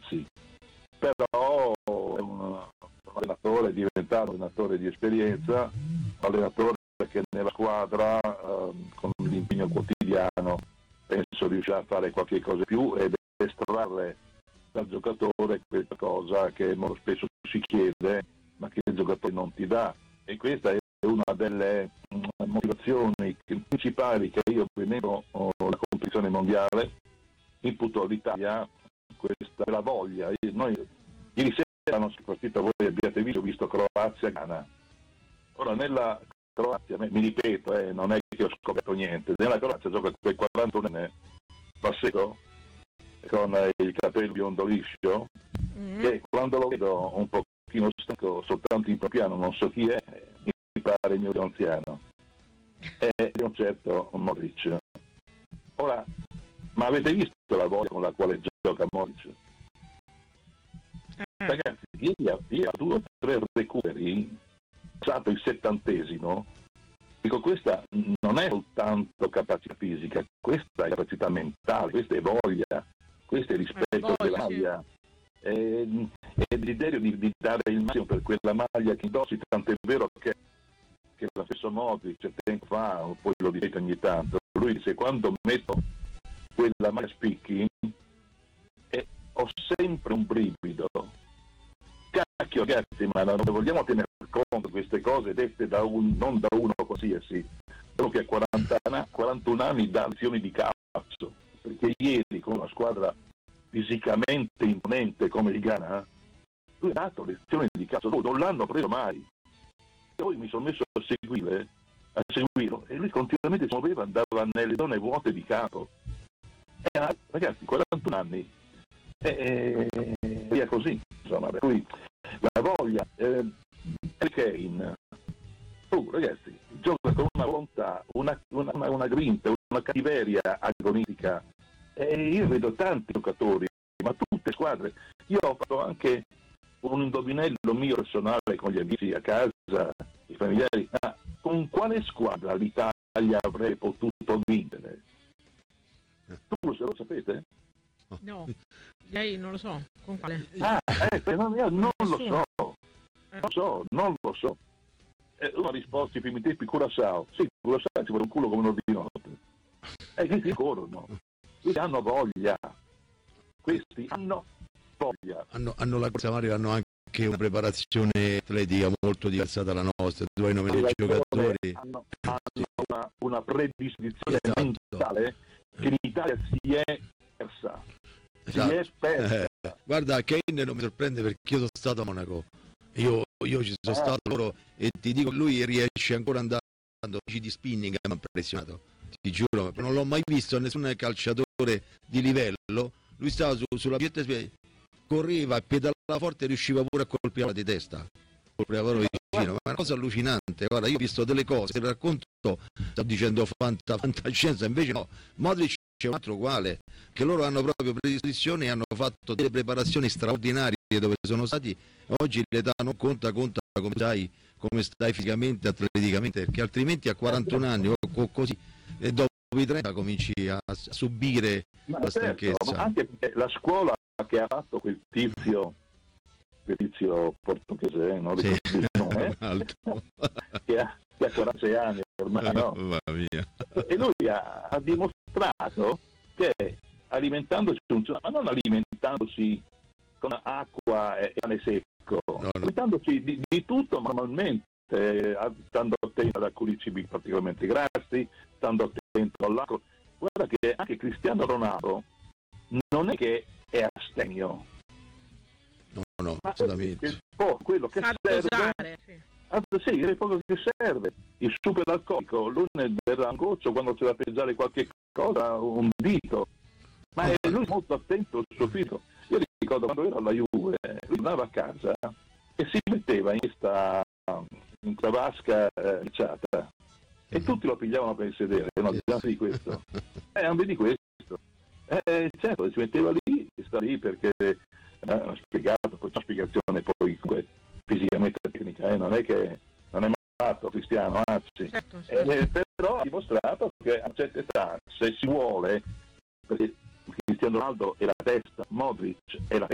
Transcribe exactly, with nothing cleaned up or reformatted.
Sensi, però è un, un allenatore, è diventato un allenatore di esperienza, un allenatore che nella squadra eh, con l'impegno quotidiano penso riuscirà a fare qualche cosa in più ed estrarre dal giocatore questa cosa che molto spesso si chiede ma che il giocatore non ti dà, e questa è una delle mh, motivazioni principali che io venevo la competizione mondiale imputo all'Italia, questa la voglia. Noi ieri sera la nostra partita, voi abbiate visto, ho visto Croazia-Ghana. Ora nella Croazia, mi ripeto, eh, non è che ho scoperto niente, nella Croazia gioca quel quarantuno Passeco con eh, il capello biondo liscio, mm. che quando lo vedo un pochino stanco, soltanto in piano, non so chi è, mi pare il mio anziano, è di un certo Modric. Ora, ma avete visto la voglia con la quale gioca Modric? Eh. Ragazzi, ieri ha due o tre recuperi, passato il settantesimo, dico, questa non è soltanto capacità fisica, questa è capacità mentale, questa è voglia, questo è rispetto voglia, della maglia, sì. è, è il desiderio di, di dare il massimo per quella maglia che indossi, tant'è vero che, che lo stesso Modric tempo fa, poi lo direte ogni tanto, lui dice: quando metto quella maglia spicchi e ho sempre un brivido. Cacchio ragazzi, ma non vogliamo tenere conto di queste cose dette da un, non da uno qualsiasi, solo che a quaranta, quarantuno anni dà lezioni di cazzo, perché ieri con una squadra fisicamente imponente come il Ghana, lui ha dato lezioni di cazzo, non l'hanno preso mai. Poi mi sono messo a seguire, a seguirlo, e lui continuamente si muoveva, andava nelle zone vuote di campo. E ah, ragazzi, quarantuno anni, e eh, via così, insomma, per cui la voglia, eh, Kane, oh, ragazzi, gioca con una volontà, una, una, una grinta, una cattiveria agonistica, e io vedo tanti giocatori, ma tutte squadre. Io ho fatto anche un indovinello mio personale con gli amici a casa, i familiari, ma con quale squadra l'Italia avrebbe potuto vincere? Tu lo sapete? No, lei non lo so, con quale? Ah, eh, no, io non lo so, non so, non lo so. Eh, uno ha risposto: i primi tempi Curaçao. Sì, Curaçao ci vuole un culo come un ordinotto. E questi corrono, questi hanno voglia, questi hanno voglia. Hanno, hanno la Corsa Mario, hanno anche una preparazione atletica molto diversa dalla nostra. Tu hai nome dei giocatori. Hanno, hanno una, una predisposizione esatto. mentale che in Italia si è persa. Esatto. Si è persa. Eh, guarda, Kane non mi sorprende perché io sono stato a Monaco. Io, io ci sono eh. stato loro e ti dico, lui riesce ancora andando di spinning, mi ha impressionato, ti giuro, non l'ho mai visto nessun calciatore di livello. Lui stava su, sulla pietta, correva, pedalava forte e riusciva pure a colpire di testa, colpiva proprio vicino, ma è una cosa allucinante. Guarda, io ho visto delle cose, te le racconto, sto dicendo fanta, fantascienza, invece no. Modric c'è un altro uguale, che loro hanno proprio predisposizione e hanno fatto delle preparazioni straordinarie dove sono stati. Oggi l'età non conta, conta come stai, come stai fisicamente, atleticamente, perché altrimenti a quarantuno anni o, o così, e dopo i trenta cominci a, a subire ma la certo, stanchezza. Ma anche perché la scuola che ha fatto quel tizio, quel tizio portoghese, non ricordo sì. il nome, che, ha, che ha quarantasei anni ormai, no? E lui ha, ha dimostrato che alimentandosi, ma non alimentandosi con acqua e pane secco, no, no. alimentandosi di, di tutto normalmente, eh, stando attento ad alcuni cibi particolarmente grassi, stando attento all'acqua. Guarda che anche Cristiano Ronaldo non è che è astemio, no, no, ma assolutamente. È po- quello che Sa serve, dosare, sì. Ah, sì, è poco che serve. Il super alcolico, lui ne verrà un goccio quando c'è da pesare qualche cosa, un dito, ma è lui molto attento al suo figlio. Io ricordo quando era alla Juve, lui andava a casa e si metteva in questa, in questa vasca eh, ghiacciata e tutti lo pigliavano per il sedere, no, anche di questo, eh, anche di questo, eh, certo, si metteva lì, sta lì perché eh, hanno spiegato, poi c'è una spiegazione poi fisicamente tecnica, eh, non è che non è matto Cristiano, anzi, certo, certo. Eh, però ha dimostrato che a una certa età, se si vuole, perché Cristiano Ronaldo è la testa, Modric è la